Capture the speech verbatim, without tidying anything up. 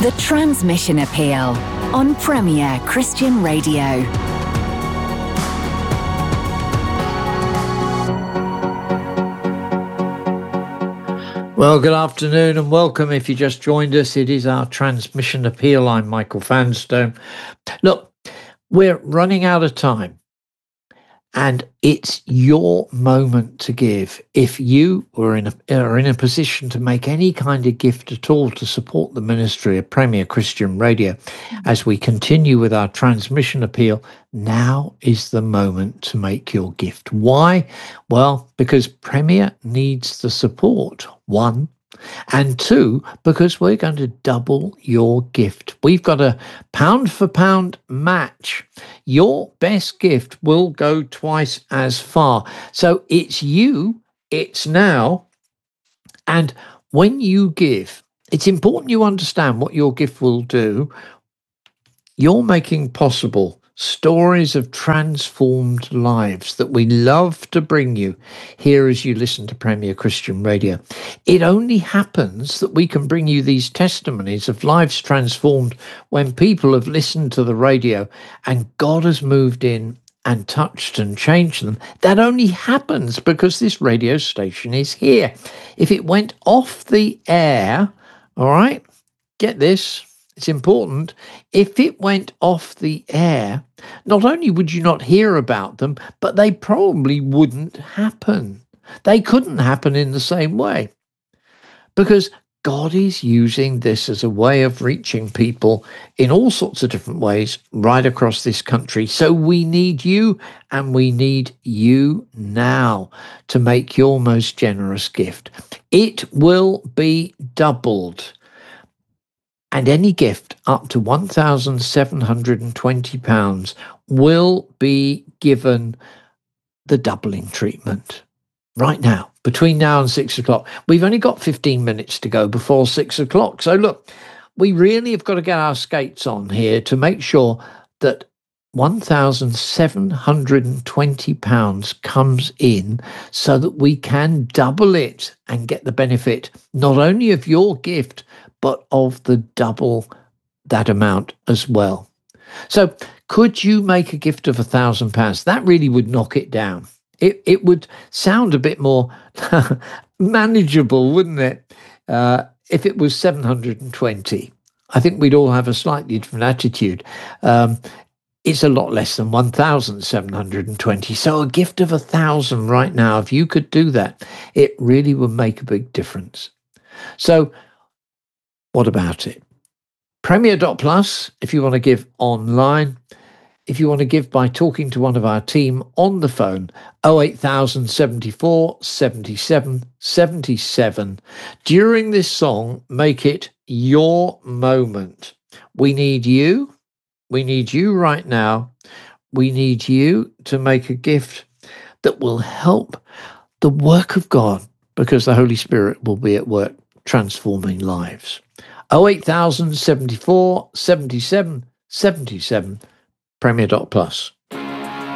The Transmission Appeal on Premier Christian Radio. Well, good afternoon and welcome. If you just joined us, it is our Transmission Appeal. I'm Michael Vanstone. Look, we're running out of time and it's your moment to give. If you were in a, are in a position to make any kind of gift at all to support the ministry of Premier Christian Radio as we continue with our Transmission Appeal, now is the moment to make your gift. Why? Well, because Premier needs the support, one, and two, because we're going to double your gift. We've got a pound for pound match. Your best gift will go twice as far. So it's you, it's now. And when you give, it's important you understand what your gift will do. You're making possible stories of transformed lives that we love to bring you here as you listen to Premier Christian Radio. It only happens that we can bring you these testimonies of lives transformed when people have listened to the radio and God has moved in and touched and changed them. That only happens because this radio station is here. If it went off the air, all right, get this, it's important. If it went off the air, not only would you not hear about them, but they probably wouldn't happen. They couldn't happen in the same way because God is using this as a way of reaching people in all sorts of different ways right across this country. So we need you and we need you now to make your most generous gift. It will be doubled. And any gift up to one thousand seven hundred twenty pounds will be given the doubling treatment right now, between now and six o'clock. We've only got fifteen minutes to go before six o'clock. So look, we really have got to get our skates on here to make sure that one thousand seven hundred twenty pounds comes in so that we can double it and get the benefit not only of your gift, but of the double that amount as well. So could you make a gift of a thousand pounds? That really would knock it down. It it would sound a bit more manageable, wouldn't it? Uh, if it was seven hundred twenty, I think we'd all have a slightly different attitude. Um, it's a lot less than one thousand seven hundred twenty. So a gift of a thousand right now, if you could do that, it really would make a big difference. So what about it? Premier dot plus, if you want to give online. If you want to give by talking to one of our team on the phone, oh eight thousand seventy-four seventy-seven seventy-seven. During this song, make it your moment. We need you. We need you right now. We need you to make a gift that will help the work of God because the Holy Spirit will be at work transforming lives. oh eight thousand seventy-four seventy-seven seventy-seven. Premier dot plus.